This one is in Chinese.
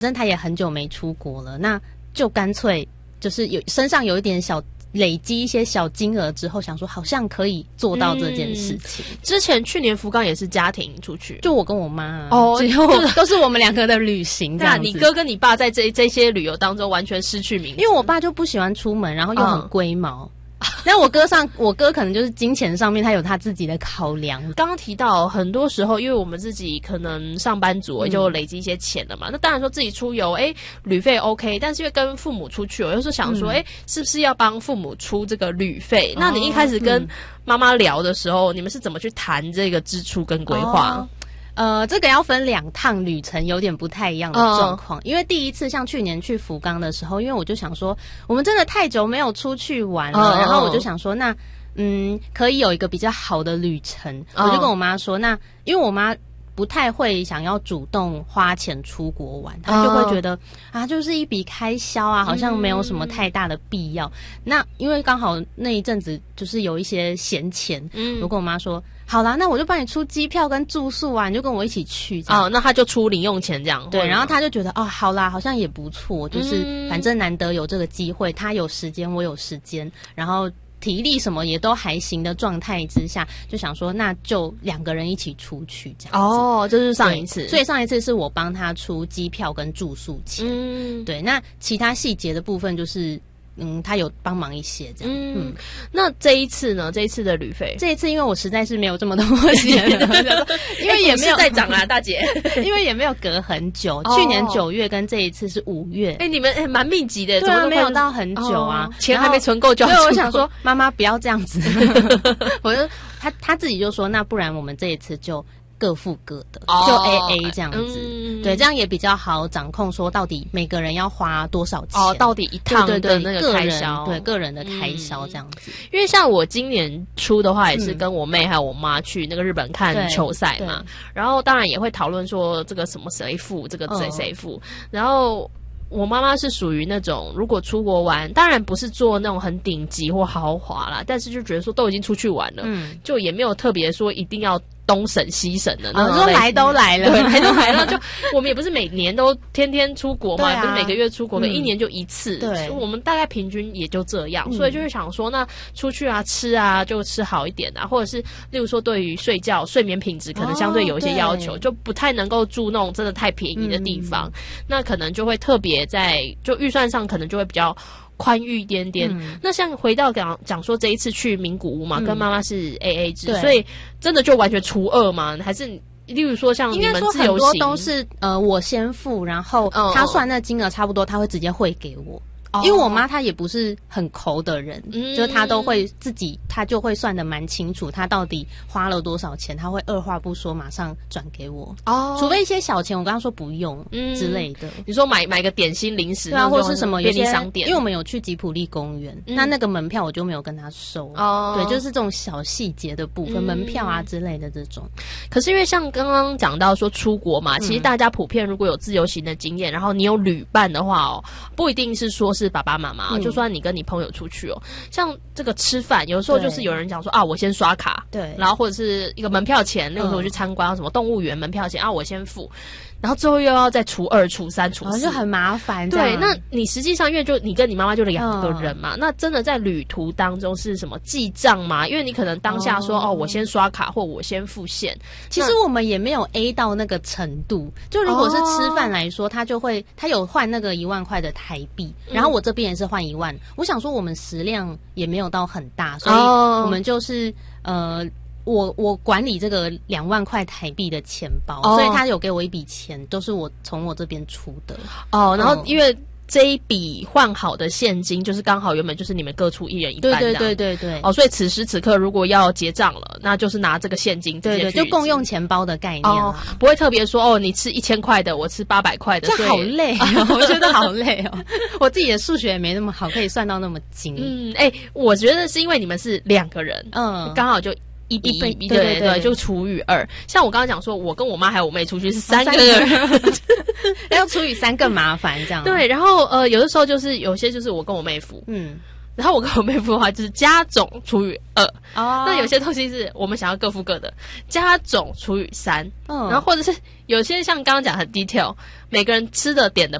反正他也很久没出国了，那就干脆就是身上有一点累积一些小金额之后，想说好像可以做到这件事情。 之前去年福冈也是家庭出去， 就我跟我妈最后都是我们两个的旅行这样子。 你哥跟你爸在这些旅游当中完全失去名字， 因为我爸就不喜欢出门，然后又很龟毛。那我哥可能就是金钱上面他有他自己的考量。 刚刚提到很多时候，因为我们自己可能上班族就累积一些钱了嘛，那当然说自己出游，旅费 OK， 但是因为跟父母出去，我又是想说，是不是要帮父母出这个旅费？那你一开始跟妈妈聊的时候，你们是怎么去谈这个支出跟规划？ 这个要分2趟旅程，有点不太一样的状况。因为第一次像去年去福冈的时候，因为我就想说，我们真的太久没有出去玩了，然后我就想说，那可以有一个比较好的旅程。我就跟我妈说，那因为我妈不太会想要主动花钱出国玩，她就会觉得就是一笔开销啊，好像没有什么太大的必要。那因为刚好那一阵子就是有一些闲钱，我跟我妈说，好啦，那我就帮你出机票跟住宿啊，你就跟我一起去这样。 那他就出零用钱这样。 对，然后他就觉得好啦，好像也不错，就是反正难得有这个机会，他有时间，我有时间，然后体力什么也都还行的状态之下，就想说那就2个人一起出去这样子。 这是上一次。 所以上一次是我帮他出机票跟住宿钱。对，那其他细节的部分就是他有帮忙一些这样。 那这一次呢？这一次的旅费？ 这一次因为我实在是没有这么多钱了，因为也没有在涨啦，大姐。 因为也没有隔很久，去年9月跟这一次是5月。 你们蛮密集的， 对啊，没有到很久啊， 钱还没存够就要。 对，我想说妈妈不要这样子，我就他自己就说，那不然我们这一次就各付各的，就 AA 这样子。对，这样也比较好掌控，说到底每个人要花多少钱， 到底一趟的那个开销， 对个人的开销这样子。 因为像我今年出的话，也是跟我妹还有我妈去那个日本看球赛嘛，然后当然也会讨论说这个什么谁付，这个谁付，然后。我妈妈是属于那种，如果出国玩，当然不是做那种很顶级或豪华啦，但是就觉得说都已经出去玩了，就也没有特别说一定要东省西省的那种。 说来都来了， 对，来都来了，就我们也不是每年都天天出国嘛，不是每个月出国的，1年就1次，对，我们大概平均也就这样，所以就是想说，那出去啊吃啊就吃好一点啊，或者是例如说对于睡眠品质可能相对有一些要求，就不太能够住那种真的太便宜的地方，那可能就会特别就预算上可能就会比较宽裕一点点。那像回到讲说这一次去名古屋嘛，跟妈妈是 AA 制，所以真的就完全除2吗？还是例如说像你们自由行， 很多都是我先付，然后他算那金额差不多，他会直接汇给我。因为我妈她也不是很抠的人，就是她都会她就会算得蛮清楚，她到底花了多少钱，她会二话不说马上转给我。除非一些小钱，我刚刚说不用之类的。 你说买个点心零食， 对啊，或是什么便利商店， 因为我们有去吉普力公园，那个门票我就没有跟他收。对，就是这种小细节的部分，门票啊之类的这种。 可是因为像刚刚讲到说出国嘛，其实大家普遍如果有自由行的经验，然后你有旅伴的话不一定是说是爸爸妈妈，就算你跟你朋友出去像这个吃饭，有时候就是有人讲说我先刷卡，对，然后或者是一个门票钱，例如说我去参观什么动物园门票钱我先付，然后最后又要再除2、除3、除4， 就很麻烦。 对，那你实际上因为就你跟你妈妈就2个人嘛，那真的在旅途当中是什么记账吗？因为你可能当下说我先刷卡或我先付现， 其实我们也没有 A 到那个程度。就如果是吃饭来说，他有换那个1万块的台币，然后我这边也是换1万。我想说我们食量也没有到很大，所以我们就是我管理这个2万块台币的钱包，所以他有给我一笔钱，都是我从我这边出的。 然后因为这一笔换好的现金，就是刚好原本就是你们各出1人1半， 对。 所以此时此刻如果要结账了，那就是拿这个现金直接去， 就共用钱包的概念不会特别说你吃1000块的，我吃800块的， 这好累我觉得好累我自己的数学也没那么好，可以算到那么精。 我觉得是因为你们是2个人，刚好就1比1，对，就除以2。像我刚刚讲说，我跟我妈还有我妹出去是3个人， 要除以3更麻烦这样。 对，然后有的时候就是有些就是我跟我妹付， 然后我跟我妹夫的话就是加总除以2。那有些东西是我们想要各付各的，加总除以3。然后或者是有些像刚刚讲很 detail，每个人吃的点的